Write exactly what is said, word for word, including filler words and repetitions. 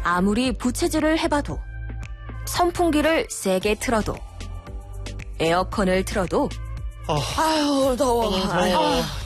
아무리 부채질을 해봐도, 선풍기를 세게 틀어도, 에어컨을 틀어도 아, 아유, 더워. 너무 더워. 아유.